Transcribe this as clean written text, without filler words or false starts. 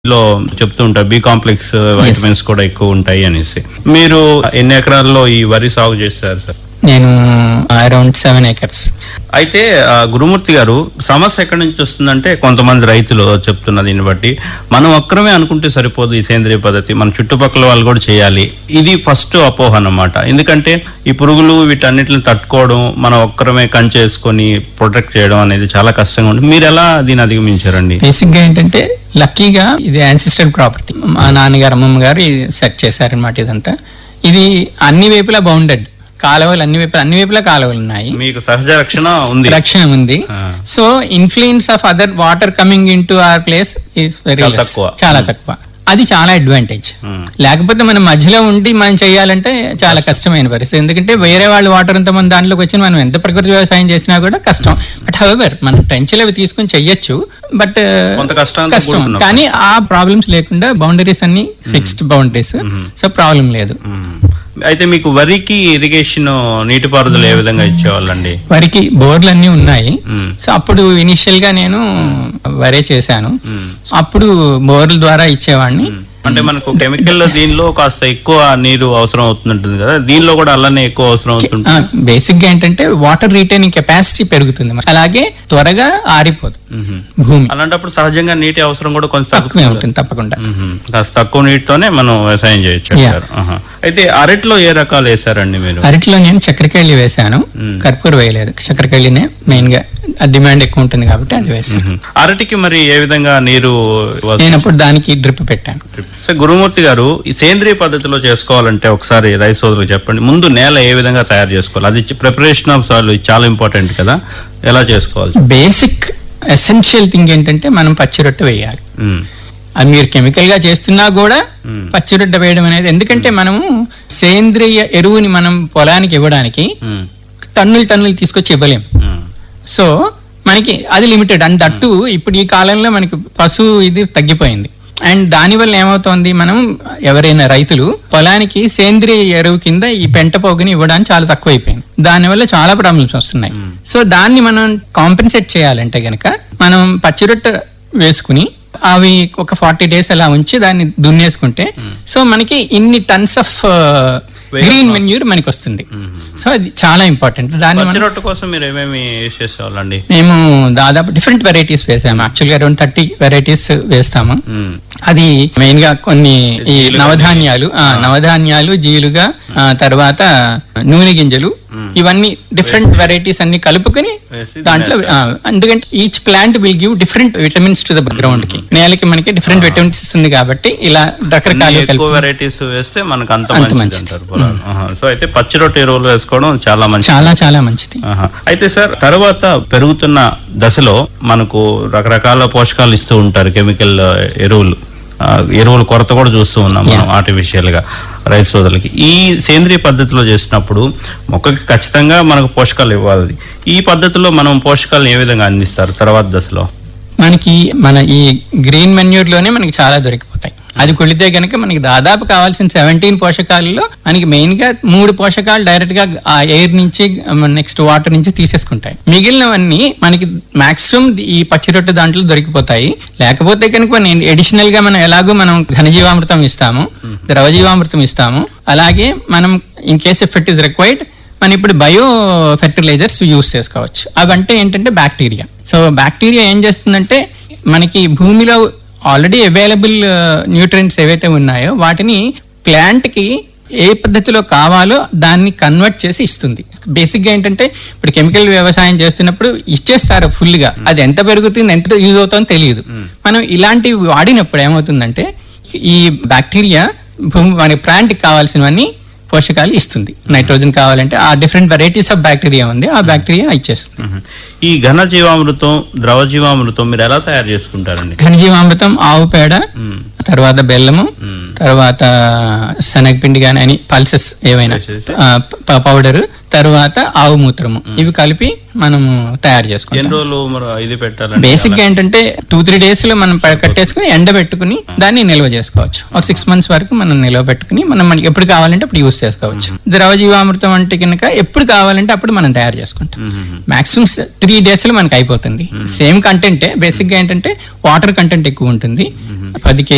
లో చెప్తూ ఉంటారు బి కాంప్లెక్స్ వైటమిన్స్ కూడా ఎక్కువ ఉంటాయి అనేసి. మీరు ఎన్ని ఎకరాల్లో ఈ వరి సాగు చేస్తారు సార్? నేను అరౌండ్ 7 acres. అయితే గురుమూర్తి గారు, సమస్య ఎక్కడి నుంచి వస్తుందంటే కొంతమంది రైతులు చెప్తున్న దీన్ని బట్టి మనం ఒక్కరమే అనుకుంటే సరిపోదు ఈ సేంద్రియ పద్ధతి, మన చుట్టుపక్కల వాళ్ళు కూడా చేయాలి. ఇది ఫస్ట్ అపోహ అన్నమాట. ఎందుకంటే ఈ పురుగులు వీటన్నిటిని తట్టుకోవడం, మనం ఒక్కరమే కంచేసుకొని ప్రొటెక్ట్ చేయడం అనేది చాలా కష్టంగా ఉంటుంది. మీరు ఎలా దీన్ని అధిగమించారండి? బేసిక్ గా ఏంటంటే లక్కీగా ఇది యాన్సిస్టర్ ప్రాపర్టీ. మా నాన్నగారు అమ్మమ్మ గారు సెట్ చేశారనమాట. ఇదంతా ఇది అన్ని వైపులా బౌండెడ్ కాలువలు, అన్ని వైపులా కాలువలు ఉన్నాయి. మీకు సహజ రక్షణ ఉంది. So influence of other water coming in to our place is very చాలా తక్కువ. అది చాలా అడ్వాంటేజ్. లేకపోతే మనం మధ్యలో ఉండి మనం చేయాలంటే చాలా కష్టమైన పరిస్థితి. ఎందుకంటే వేరే వాళ్ళు వాటర్ అంత మంది దాంట్లోకి వచ్చి మనం ఎంత ప్రకృతి వ్యవసాయం చేసినా కూడా కష్టం. బట్ హౌవెవర్ మనం ట్రెంచ్లు అవి తీసుకుని చెయ్యొచ్చు, బట్ కష్టం. కానీ ఆ ప్రాబ్లమ్స్ లేకుండా బౌండరీస్ అన్ని ఫిక్స్డ్ బౌండరీస్, సో ప్రాబ్లం లేదు. అయితే మీకు వరికి ఇరిగేషన్ నీటిపారుదల ఏ విధంగా ఇచ్చేవాళ్ళండి? వరికి బోర్లు అన్ని ఉన్నాయి. సో అప్పుడు ఇనిషియల్ గా నేను వరే చేశాను. అప్పుడు బోర్ల ద్వారా ఇచ్చేవాడిని. అంటే మనకు కెమికల్ దీనిలో కాస్త ఎక్కువ నీరు అవసరం అవుతుంటుంది కదా, దీనిలో కూడా అలానే ఎక్కువ అవసరం అవుతుంది. బేసిక్ గా ఏంటంటే వాటర్ రీటైనింగ్ కెపాసిటీ పెరుగుతుంది, అలాగే త్వరగా ఆరిపోదు భూమి. అలాంటప్పుడు సహజంగా నీటి అవసరం కూడా కొంచెం తక్కువే ఉంటుంది. తప్పకుండా కాస్త తక్కువ నీటితోనే మనం వ్యవసాయం చేయొచ్చు. అయితే అరటిలో ఏ రకాలు వేసారండి మీరు? అరటిలో నేను చక్కెరకేళి వేసాను, కర్పూర వేయలేదు. చక్కెరకేళినే మెయిన్ గా డిమాండ్ ఎక్కువ ఉంటుంది కాబట్టి అది వేసాను. అరటికి మరి ఏ విధంగా నీరు? నేను అప్పుడు దానికి డ్రిప్ పెట్టాను. సార్ గురుమూర్తి గారు, ఈ సేంద్రియ పద్ధతిలో చేసుకోవాలంటే ఒకసారి రైతు సోదరులకు చెప్పండి. ముందు నేల ఏ విధంగా తయారు చేసుకోవాలి? అది ప్రిపరేషన్ ఆఫ్ సాయిల్ చాలా ఇంపార్టెంట్ కదా, ఎలా చేసుకోవాలి? బేసిక్ ఎసెన్షియల్ థింగ్ ఏంటంటే మనం పచ్చి రొట్టె వేయాలి. అది మీరు కెమికల్ గా చేస్తున్నా కూడా పచ్చి రొట్టె వేయడం అనేది, ఎందుకంటే మనము సేంద్రియ ఎరువుని మనం పొలానికి ఇవ్వడానికి టన్నులు తీసుకొచ్చి ఇవ్వలేం. సో మనకి అది లిమిటెడ్. అండ్ దట్టు ఇప్పుడు ఈ కాలంలో మనకి పశువు ఇది తగ్గిపోయింది. అండ్ దానివల్ల ఏమవుతోంది, మనం ఎవరైనా రైతులు పొలానికి సేంద్రియ ఎరువు కింద ఈ పెంట పోగుని ఇవ్వడానికి చాలా తక్కువ అయిపోయింది. దానివల్ల చాలా ప్రాబ్లమ్స్ వస్తున్నాయి. సో దాన్ని మనం కాంపెన్సేట్ చేయాలంటే గనక మనం పచ్చి రొట్టె వేసుకుని అవి ఒక 40 days అలా ఉంచి దాన్ని దున్నేసుకుంటే సో మనకి ఇన్ని టన్స్ ఆఫ్ గ్రీన్ మెన్యూర్ మనకి వస్తుంది. సో అది చాలా ఇంపార్టెంట్. దాన్ని రొట్టె కోసం మీరు ఏమేమి యూజ్ చేసేవాళ్ళండి? మేము దాదాపు డిఫరెంట్ వెరైటీస్ వేసాము. యాక్చువల్గా అరౌండ్ 30 వెరైటీస్ వేస్తాము. అది మెయిన్ గా కొన్ని ఈ నవధాన్యాలు జీలుగా, తర్వాత నూనె గింజలు, ఇవన్నీ డిఫరెంట్ వెరైటీస్ అన్ని కలుపుకొని దాంట్లో, ఎందుకంటే each plant will give different vitamins to the ground కి, నేలకి మనకి డిఫరెంట్ విటమిన్స్ ఇస్తుంది. కాబట్టి ఇలా రకరకాల వెరైటీస్ వేస్తే మనకు అంత మంచిది. సో అయితే పచ్చి రొట్టె ఎరువులు వేసుకోవడం చాలా మంచిది, చాలా మంచిది. అయితే సార్, తర్వాత పెరుగుతున్న దశలో మనకు రకరకాల పోషకాలు ఇస్తూ ఉంటారు కెమికల్ ఎరువుల కొరత కూడా చూస్తూ ఉన్నాం మనం ఆర్టిఫిషియల్ గా రైతు సోదరులకి. ఈ సేంద్రియ పద్ధతిలో చేసినప్పుడు మొక్కకి ఖచ్చితంగా మనకు పోషకాలు ఇవ్వాలి. ఈ పద్ధతిలో మనం పోషకాలను ఏ విధంగా అందిస్తారు తర్వాత దశలో? మనకి ఈ గ్రీన్ మెన్యూర్ లోనే మనకి చాలా దొరికిపోతాయి. అది కొలితే గనక మనకి దాదాపు కావాల్సిన 17 పోషకాలలో మనకి మెయిన్ గా 3 పోషకాలు డైరెక్ట్ గా ఆ ఎయిర్ నుంచి నెక్స్ట్ వాటర్ నుంచి తీసేసుకుంటాయి. మిగిలినవన్నీ మనకి మాక్సిమం ఈ పచ్చి రొట్టె దాంట్లో దొరికిపోతాయి. లేకపోతే కనుక అడిషనల్ గా మనం ఎలాగో మనం ఘనజీవామృతం ఇస్తాము, ద్రవజీవామృతం ఇస్తాము. అలాగే మనం in case if it is required మనం ఇప్పుడు బయో ఫెర్టిలైజర్స్ యూజ్ చేసుకోవచ్చు. అవంటే ఏంటంటే బ్యాక్టీరియా. సో బ్యాక్టీరియా ఏం చేస్తుందంటే మనకి భూమిలో ఆల్రెడీ అవైలబుల్ న్యూట్రియంట్స్ ఏవైతే ఉన్నాయో వాటిని ప్లాంట్ కి ఏ పద్ధతిలో కావాలో దాన్ని కన్వర్ట్ చేసి ఇస్తుంది. బేసిక్ గా ఏంటంటే ఇప్పుడు కెమికల్ వ్యవసాయం చేస్తున్నప్పుడు ఇచ్చేస్తారు ఫుల్ గా, అది ఎంత పెరుగుతుంది ఎంత యూజ్ అవుతుందో తెలియదు. మనం ఇలాంటివి వాడినప్పుడు ఏమవుతుందంటే ఈ బ్యాక్టీరియా మన ప్లాంట్ కి కావాల్సినవన్నీ పోషకాలు ఇస్తుంది. నైట్రోజన్ కావాలంటే ఆ డిఫరెంట్ వెరైటీస్ ఆఫ్ బ్యాక్టీరియా ఉంది, ఆ బ్యాక్టీరియా ఇచ్చేస్తుంది. ఈ ఘన జీవామృతం, ద్రవ జీవామృతం మీరు ఎలా తయారు చేసుకుంటారండి? ఘన జీవామృతం ఆవు పేడ, తర్వాత బెల్లము, తర్వాత శనగపిండి కానీ పల్సెస్ ఏవైనా పౌడర్, తర్వాత ఆవు మూత్రము, ఇవి కలిపి మనము తయారు చేసుకుంటాం. బేసిక్ గా ఏంటంటే 2-3 days లో మనం కట్టేసుకుని ఎండబెట్టుకుని దాన్ని నిల్వ చేసుకోవచ్చు. ఒక 6 months వరకు మనం నిల్వ పెట్టుకుని మనకి ఎప్పుడు కావాలంటే అప్పుడు యూజ్ చేసుకోవచ్చు. ద్రవ జీవామృతం అంటే కనుక ఎప్పుడు కావాలంటే అప్పుడు మనం తయారు చేసుకుంటాం. మాక్సిమం 3 days లో మనకి అయిపోతుంది. సేమ్ కంటెంటే, బేసిక్ గా ఏంటంటే వాటర్ కంటెంట్ ఎక్కువ ఉంటుంది. 10 kg